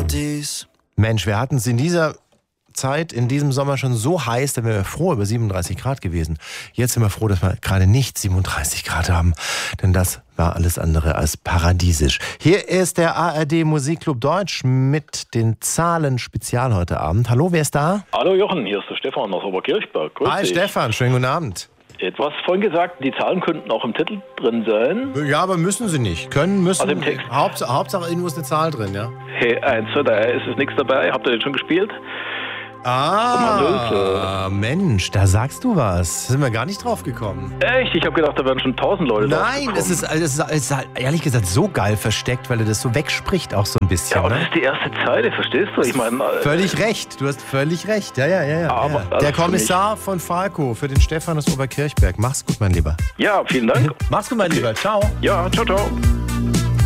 Paradies. Mensch, wir hatten es in dieser Zeit, in diesem Sommer schon so heiß, da wären wir froh über 37 Grad gewesen. Jetzt sind wir froh, dass wir gerade nicht 37 Grad haben, denn das war alles andere als paradiesisch. Hier ist der ARD Musikclub Deutsch mit den Zahlen Spezial heute Abend. Hallo, wer ist da? Hallo Jochen, hier ist der Stefan aus Oberkirchberg. Grüß Hi dich. Stefan, schönen guten Abend. Du hast vorhin gesagt, die Zahlen könnten auch im Titel drin sein. Ja, aber müssen sie nicht. Können, müssen. Also im Text. Hauptsache irgendwo ist eine Zahl drin, ja? Hey, 1, 2, 3, ist es nichts dabei? Habt ihr den schon gespielt? Mensch, da sagst du was. Sind wir gar nicht drauf gekommen. Echt? Ich habe gedacht, da wären schon 1000 Leute Nein, es ist halt, ehrlich gesagt so geil versteckt, weil er das so wegspricht auch so ein bisschen. Ja, aber ne? das ist die erste Zeile, verstehst du? Ich meine, Völlig recht, du hast völlig recht. Ja. Aber Der also Kommissar von Falco für den Stefan aus Oberkirchberg. Mach's gut, mein Lieber. ja, vielen Dank. Mach's gut, mein Lieber. Ciao. Ja, ciao, ciao.